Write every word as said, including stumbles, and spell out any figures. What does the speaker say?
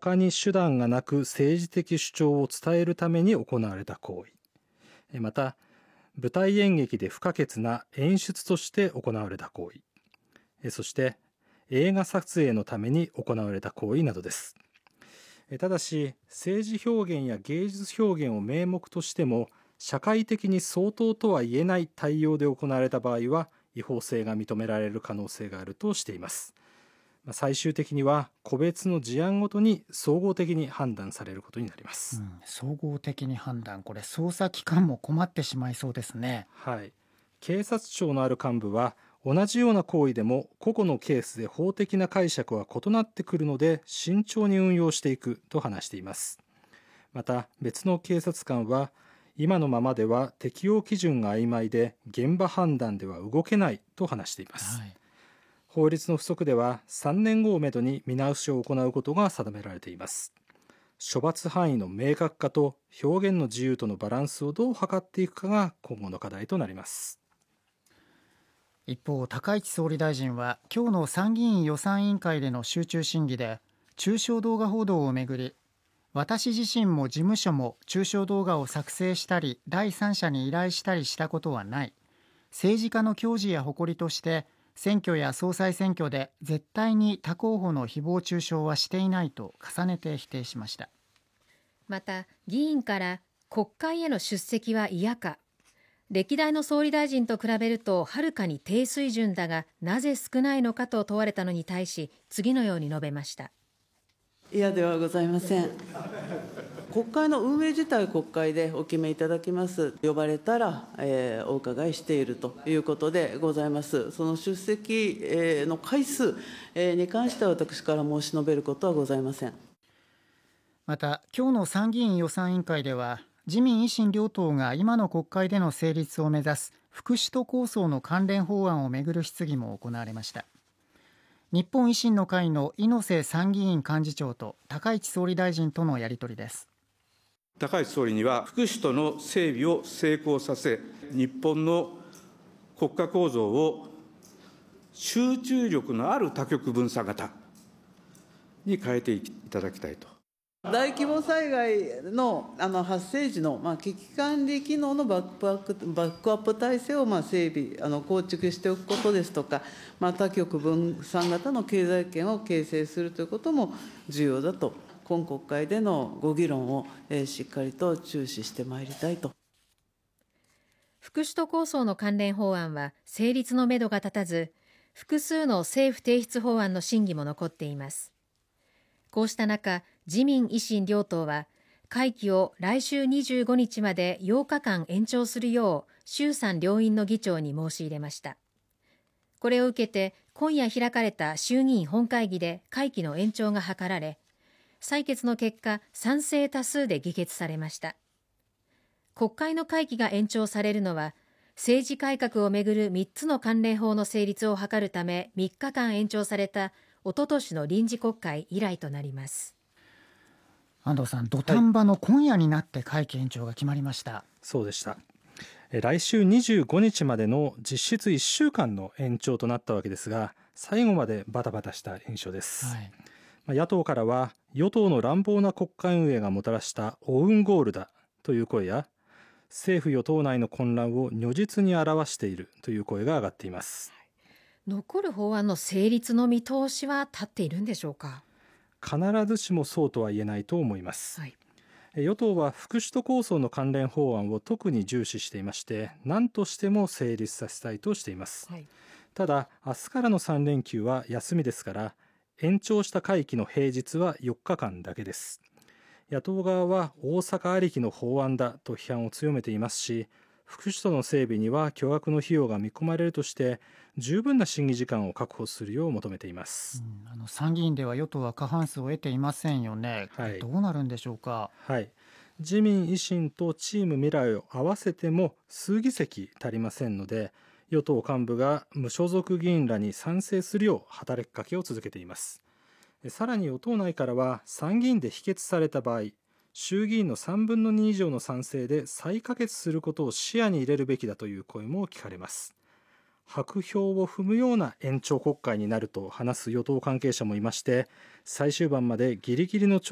他に手段がなく政治的主張を伝えるために行われた行為、また舞台演劇で不可欠な演出として行われた行為、そして映画撮影のために行われた行為などです。ただし政治表現や芸術表現を名目としても社会的に相当とは言えない対応で行われた場合は違法性が認められる可能性があるとしています。最終的には個別の事案ごとに総合的に判断されることになります、 うん、総合的に判断、これ捜査機関も困ってしまいそうですね。 はい、警察庁のある幹部は同じような行為でも個々のケースで法的な解釈は異なってくるので慎重に運用していくと話しています。また別の警察官は今のままでは適用基準が曖昧で現場判断では動けないと話しています、はい、法律の不足ではさんねんごをめどに見直しを行うことが定められています。処罰範囲の明確化と表現の自由とのバランスをどう図っていくかが今後の課題となります。 一方、高市総理大臣は今日の参議院予算委員会での集中審議で中傷動画報道をめぐり、私自身も事務所も中傷動画を作成したり第三者に依頼したりしたことはない、政治家の矜持や誇りとして選挙や総裁選挙で絶対に他候補の誹謗中傷はしていないと重ねて否定しました。 また議員から国会への出席は嫌か、歴代の総理大臣と比べるとはるかに低水準だがなぜ少ないのかと問われたのに対し次のように述べました。 嫌ではございません。国会の運営自体、国会でお決めいただきます。呼ばれたら、えー、お伺いしているということでございます。その出席、えー、の回数、えー、に関しては私から申し述べることはございません。 また今日の参議院予算委員会では自民維新両党が今の国会での成立を目指す副首都構想の関連法案をめぐる質疑も行われました。日本維新の会の猪瀬参議院幹事長と高市総理大臣とのやり取りです。 高市総理には副首都の整備を成功させ、日本の国家構造を集中力のある多極分散型に変えていただきたいと。 大規模災害 の, あの発生時の、まあ、危機管理機能のバックアップバックアップ体制をまあ整備あの構築しておくことですとか、まあ、多極分散型の経済圏を形成するということも重要だと、今国会でのご議論を、えー、しっかりと注視してまいりたいと。 副首都構想の関連法案は成立のめどが立たず、複数の政府提出法案の審議も残っています。こうした中、自民維新両党は会期を来週にじゅうごにちまでようかかん延長するよう衆参両院の議長に申し入れました。これを受けて今夜開かれた衆議院本会議で会期の延長が図られ、採決の結果賛成多数で議決されました。国会の会期が延長されるのは政治改革をめぐるみっつの関連法の成立を図るためみっかかん延長されたおととしの臨時国会以来となります。 安藤さん、土壇場の今夜になって会期延長が決まりました。はい、 そうでした。来週にじゅうごにちまでの実質いっしゅうかんの延長となったわけですが、最後までバタバタした印象です。はい、野党からは与党の乱暴な国会運営がもたらしたオウンゴールだという声や、政府与党内の混乱を如実に表しているという声が上がっています。 残る法案の成立の見通しは立っているんでしょうか。 必ずしもそうとは言えないと思います。はい、与党は副首都構想の関連法案を特に重視していまして、何としても成立させたいとしています。はい、ただ明日からのさん連休は休みですから、延長した会期の平日はよっかかんだけです。野党側は大阪ありきの法案だと批判を強めていますし、副首都の整備には巨額の費用が見込まれるとして十分な審議時間を確保するよう求めています。 うん、あの参議院では与党は過半数を得ていませんよね。はい、どうなるんでしょうか。 はい、自民維新とチーム未来を合わせても数議席足りませんので、与党幹部が無所属議員らに賛成するよう働きかけを続けています。さらに与党内からは参議院で否決された場合、衆議院のさんぶんのに以上の賛成で再可決することを視野に入れるべきだという声も聞かれます。白票を踏むような延長国会になると話す与党関係者もいまして、最終盤までギリギリの調